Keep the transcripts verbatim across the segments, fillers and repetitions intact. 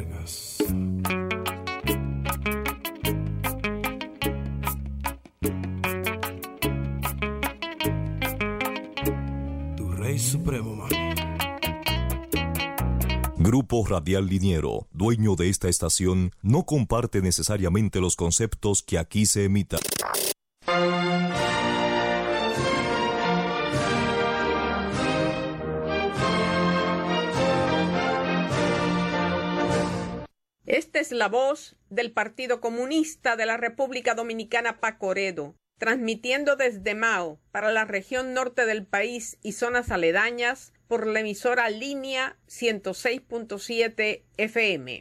Vargas. Tu rey supremo, man. Grupo Radial Liniero, dueño de esta estación, no comparte necesariamente los conceptos que aquí se emitan. Esta es la voz del Partido Comunista de la República Dominicana, Pacoredo, transmitiendo desde Mao para la región norte del país y zonas aledañas por la emisora Línea ciento seis punto siete F M.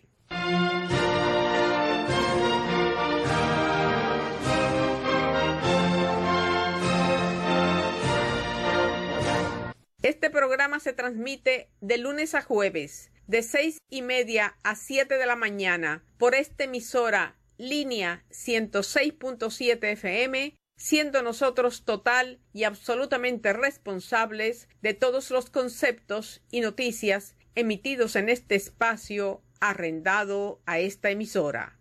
Este programa se transmite de lunes a jueves, de seis y media a siete de la mañana, por esta emisora Línea ciento seis punto siete F M, siendo nosotros total y absolutamente responsables de todos los conceptos y noticias emitidos en este espacio arrendado a esta emisora.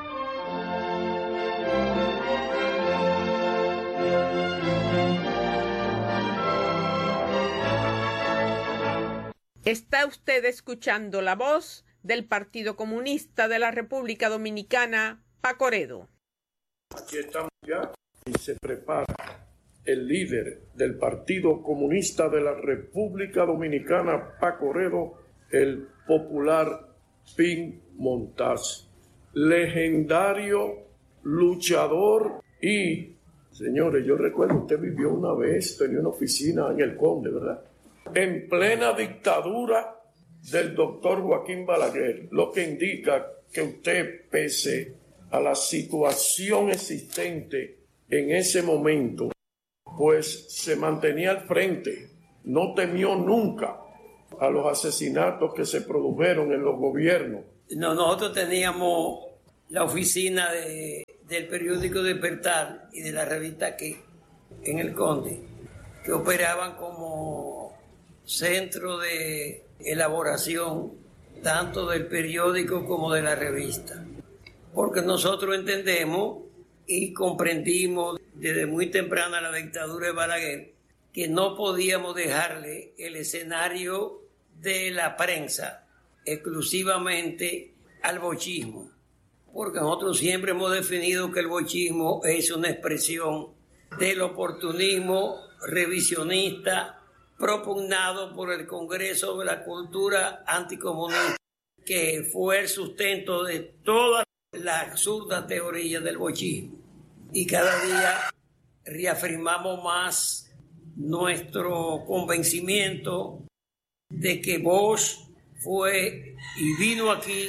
Está usted escuchando la voz del Partido Comunista de la República Dominicana, Pacoredo. Aquí estamos ya y se prepara el líder del Partido Comunista de la República Dominicana, Pacoredo, el popular Pin Montaz, legendario luchador y, señores, yo recuerdo, usted vivió una vez, tenía una oficina en el Conde, ¿verdad? En plena dictadura del doctor Joaquín Balaguer, lo que indica que usted, pese a la situación existente en ese momento, pues se mantenía al frente, no temió nunca a los asesinatos que se produjeron en los gobiernos. No, nosotros teníamos la oficina de, del periódico Despertar y de la revista Que en el Conde, que operaban como centro de elaboración tanto del periódico como de la revista, porque nosotros entendemos y comprendimos desde muy temprana la dictadura de Balaguer que no podíamos dejarle el escenario de la prensa exclusivamente al bochismo, porque nosotros siempre hemos definido que el bochismo es una expresión del oportunismo revisionista propugnado por el Congreso de la Cultura Anticomunista, que fue el sustento de todas las absurdas teorías del bochismo. Y cada día reafirmamos más nuestro convencimiento de que Bosch fue y vino aquí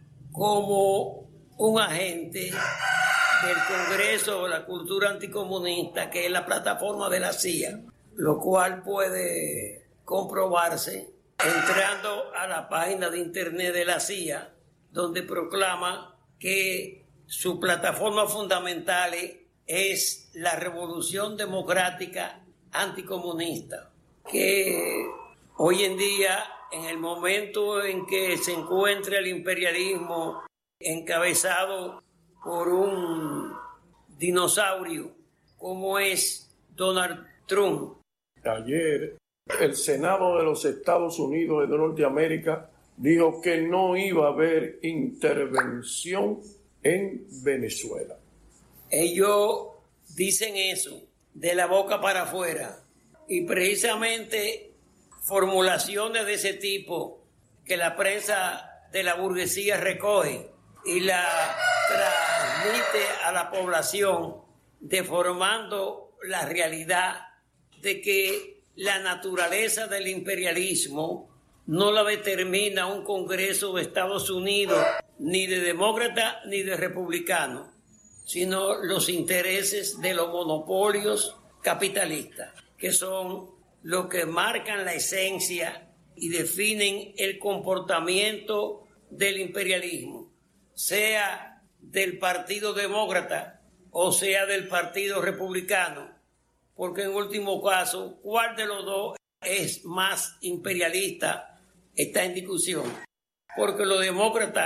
como un agente del Congreso de la Cultura Anticomunista, que es la plataforma de la C I A, lo cual puede comprobarse entrando a la página de internet de la C I A, donde proclama que su plataforma fundamental es la Revolución Democrática Anticomunista, que hoy en día, en el momento en que se encuentra el imperialismo encabezado por un dinosaurio como es Donald Trump. Ayer el Senado de los Estados Unidos de Norteamérica dijo que no iba a haber intervención en Venezuela. Ellos dicen eso de la boca para afuera, y precisamente formulaciones de ese tipo que la prensa de la burguesía recoge y la transmite a la población, deformando la realidad de que la naturaleza del imperialismo no la determina un Congreso de Estados Unidos, ni de demócrata ni de republicano, sino los intereses de los monopolios capitalistas, que son los que marcan la esencia y definen el comportamiento del imperialismo, sea del Partido Demócrata o sea del Partido Republicano, porque en último caso, ¿cuál de los dos es más imperialista? Está en discusión, porque los demócratas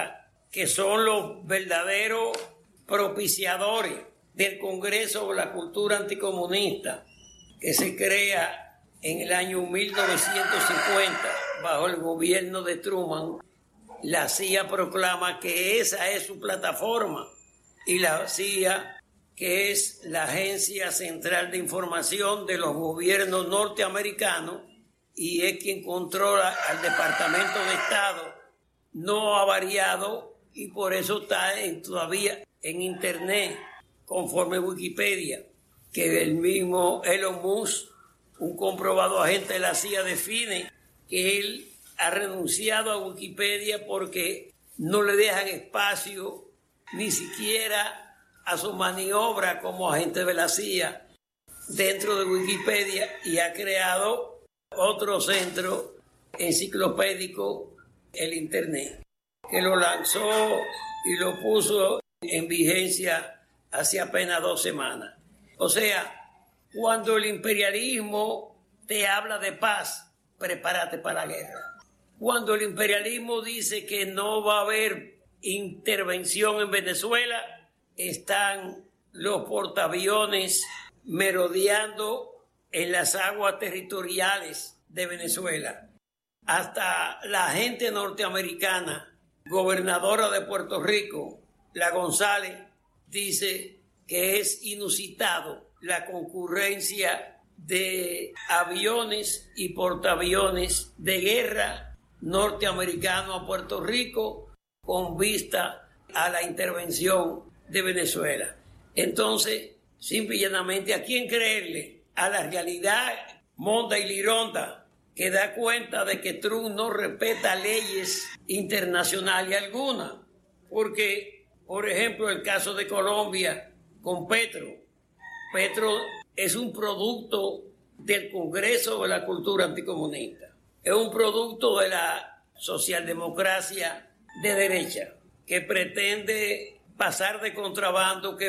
que son los verdaderos propiciadores del Congreso de la Cultura Anticomunista, que se crea en el año mil novecientos cincuenta bajo el gobierno de Truman. La C I A proclama que esa es su plataforma y la C I A, que es la Agencia Central de Información de los gobiernos norteamericanos y es quien controla al Departamento de Estado, no ha variado y por eso está en, todavía en Internet, conforme Wikipedia, que el mismo Elon Musk, un comprobado agente de la C I A, define que él ha renunciado a Wikipedia porque no le dejan espacio ni siquiera a su maniobra como agente de la C I A dentro de Wikipedia y ha creado otro centro enciclopédico, el Internet, que lo lanzó y lo puso en vigencia hace apenas dos semanas. O sea, cuando el imperialismo te habla de paz, prepárate para la guerra. Cuando el imperialismo dice que no va a haber intervención en Venezuela, están los portaaviones merodeando en las aguas territoriales de Venezuela. Hasta la agente norteamericana, gobernadora de Puerto Rico, la González, dice que es inusitado la concurrencia de aviones y portaaviones de guerra norteamericanos a Puerto Rico con vista a la intervención de Venezuela. Entonces, simple y llanamente, ¿a quién creerle? A la realidad monda y lironda que da cuenta de que Trump no respeta leyes internacionales algunas. Porque, por ejemplo, el caso de Colombia con Petro. Petro es un producto del Congreso de la Cultura Anticomunista. Es un producto de la socialdemocracia de derecha que pretende pasar de contrabando, que